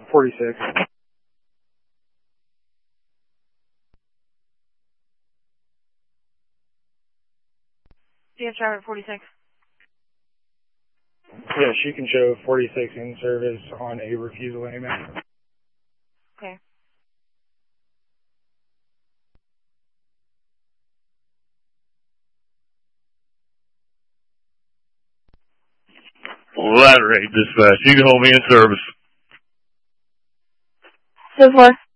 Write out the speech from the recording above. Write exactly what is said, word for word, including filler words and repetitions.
forty-six. Do you have driver forty-six? Yeah, she can show forty-six in service on a refusal A M A. Okay. Ladder eight dispatch. You can hold me in service. So far.